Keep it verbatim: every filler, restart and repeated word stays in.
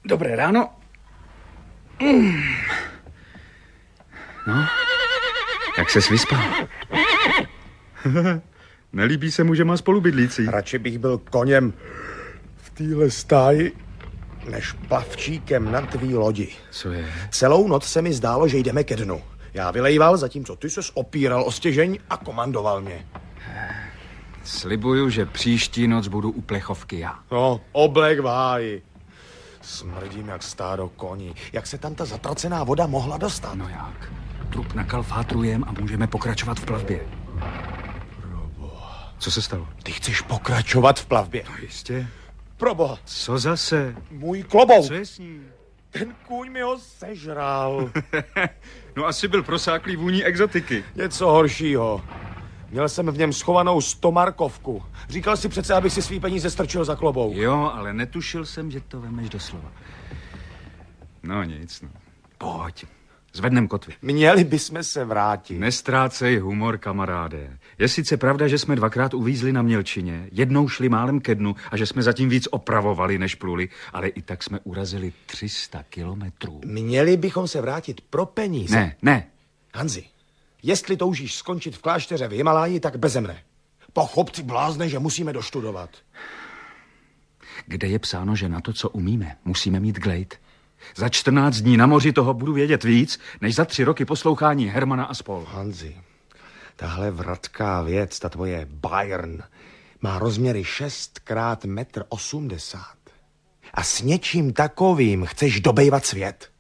Dobré ráno. Mm. No, jak ses vyspal? Nelíbí se mu, že má spolubydlící. Radši bych byl koněm v téhle stáji, než plavčíkem na tvý lodi. Co je? Celou noc se mi zdálo, že jdeme ke dnu. Já vylejval, zatímco ty ses opíral o stěžeň a komandoval mě. Slibuju, že příští noc budu u plechovky já. No, oblek v háji. Smrdím jak stádo koní. Jak se tam ta zatracená voda mohla dostat? No jak? Trup nakalfátrujem a můžeme pokračovat v plavbě. Proboha. Co se stalo? Ty chceš pokračovat v plavbě? No jistě. Proboha. Co zase? Můj klobouk. Co je s ním? Ten kůň mi ho sežral. No asi byl prosáklý vůní exotiky. Něco horšího. Měl jsem v něm schovanou stomarkovku. Říkal si přece, abych si svý peníze strčil za klobouk. Jo, ale netušil jsem, že to vemeš doslova. No nic, no. Pojď. Zvednem kotvy. Měli bychom se vrátit. Nestrácej humor, kamaráde. Je sice pravda, že jsme dvakrát uvízli na mělčině, jednou šli málem ke dnu a že jsme zatím víc opravovali, než pluli, ale i tak jsme urazili tři sta kilometrů. Měli bychom se vrátit pro peníze. Ne, ne. Hanzi, jestli toužíš skončit v klášteře v Himaláji, tak beze mne. Pochop, ty blázne, že musíme doštudovat. Kde je psáno, že na to, co umíme, musíme mít glejt? Za čtrnáct dní na moři toho budu vědět víc, než za tři roky poslouchání Hermana a spol. Hanzi, tahle vratká věc, ta tvoje Bayern, má rozměry šest krát metr osmdesát. A s něčím takovým chceš dobejvat svět.